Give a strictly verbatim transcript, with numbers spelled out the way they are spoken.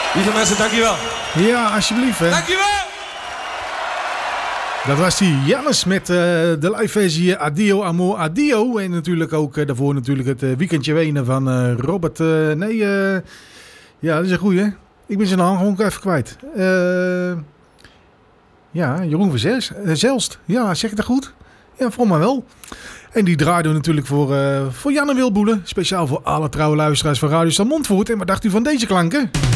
Lieve mensen, dankjewel. Ja, alsjeblieft. Hè. Dankjewel. Dat was die Jannes met uh, de live versie Adio Amor Adio. En natuurlijk ook uh, daarvoor natuurlijk het uh, weekendje wenen van uh, Robert. Uh, nee, uh, ja, dat is een goeie. Ik ben zijn naam gewoon even kwijt. Uh, ja, Jeroen van Zels, uh, Zelst. Ja, zeg ik dat goed? Ja, volgens mij wel. En die draaiden we natuurlijk voor, uh, voor Jan en Wilboelen. Speciaal voor alle trouwe luisteraars van Radio Stad Montvoort. En wat dacht u van deze klanken?